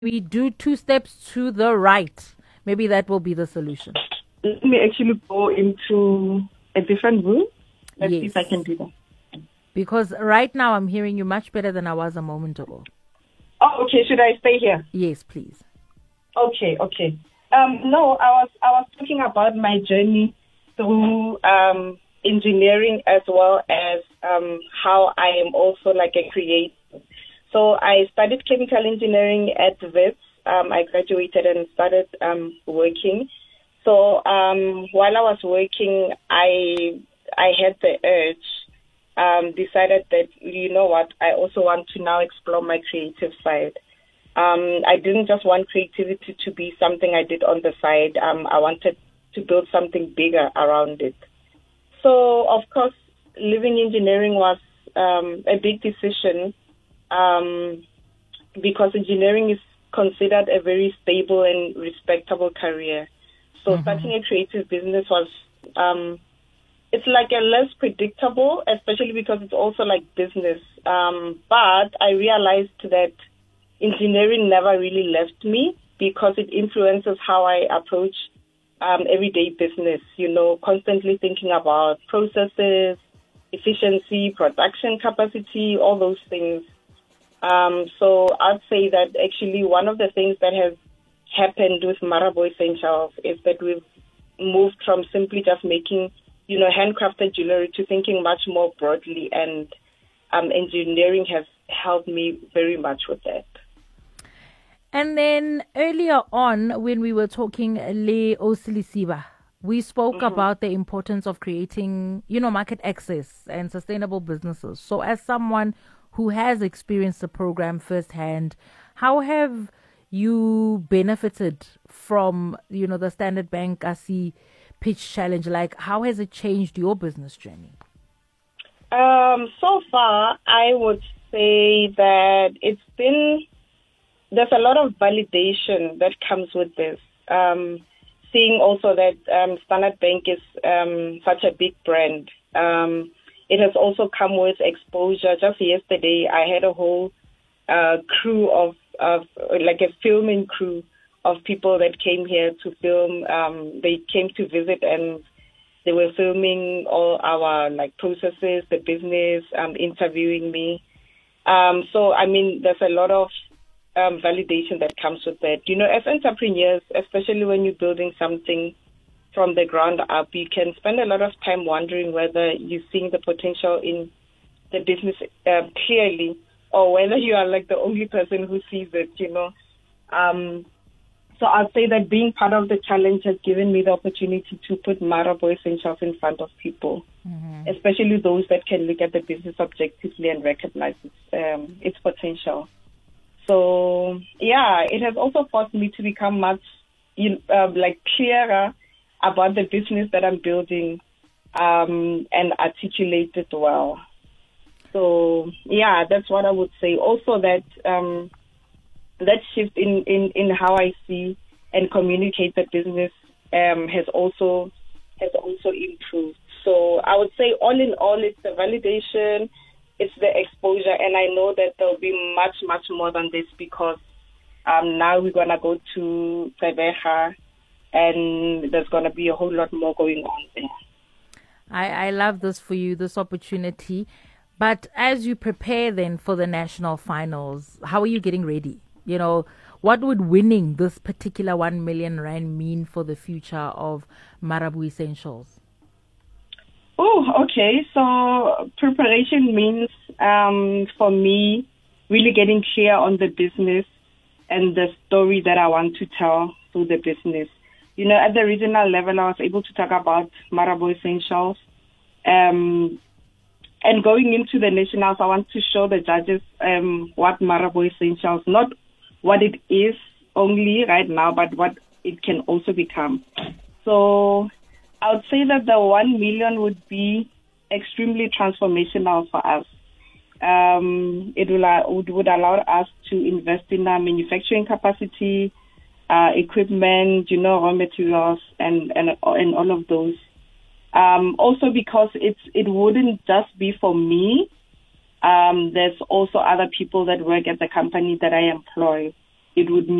we do two steps to the right. Maybe that will be the solution. Let me actually go into a different room. Let's see Yes. if I can do that. Because right now I'm hearing you much better than I was a moment ago. Oh, okay. Should I stay here? Yes, please. Okay. No, I was talking about my journey through engineering as well as how I am also like a creator. So I studied chemical engineering at WITS. I graduated and started working. So while I was working, I had the urge, decided that, you know what, I also want to now explore my creative side. I didn't just want creativity to be something I did on the side. I wanted to build something bigger around it. So, of course, leaving engineering was a big decision because engineering is considered a very stable and respectable career. So starting a creative business was, it's like a less predictable, especially because it's also like business. But I realized that engineering never really left me because it influences how I approach everyday business, constantly thinking about processes, efficiency, production capacity, all those things. So I'd say that actually one of the things that has happened with Marabou Essentials is that we've moved from simply just making, handcrafted jewelry to thinking much more broadly, and engineering has helped me very much with that. And then earlier on, when we were talking Le Osilisiba, we spoke about the importance of creating, market access and sustainable businesses. So as someone who has experienced the program firsthand, how have you benefited from, the Standard Bank ASI Pitch Challenge? Like, how has it changed your business journey? So far, I would say that there's a lot of validation that comes with this. Seeing also that Standard Bank is such a big brand. It has also come with exposure. Just yesterday, I had a whole crew of like a filming crew of people that came here to film. They came to visit and they were filming all our like processes, the business, interviewing me. So, I mean, there's a lot of validation that comes with that. As entrepreneurs, especially when you're building something from the ground up, you can spend a lot of time wondering whether you're seeing the potential in the business clearly, or whether you are like the only person who sees it, So I'll say that being part of the challenge has given me the opportunity to put Marabou Essentials in front of people, especially those that can look at the business objectively and recognize its potential. So, yeah, it has also forced me to become much clearer about the business that I'm building and articulate it well. So, yeah, that's what I would say. Also that that shift in how I see and communicate the business has also improved. So I would say all in all, it's the validation, it's the exposure, and I know that there'll be much, much more than this because now we're going to go to Gqeberha and there's going to be a whole lot more going on there. I love this for you, this opportunity. But as you prepare then for the national finals, how are you getting ready? What would winning this particular 1 million rand mean for the future of Marabou Essentials? Oh, okay. So preparation means for me really getting clear on the business and the story that I want to tell through the business. At the regional level, I was able to talk about Marabou Essentials. And going into the nationals, I want to show the judges what Marabou Essentials, not what it is only right now, but what it can also become. So I would say that the 1 million would be extremely transformational for us. It would allow us to invest in our manufacturing capacity, equipment, raw materials, and all of those. Also because it wouldn't just be for me. There's also other people that work at the company that I employ. it would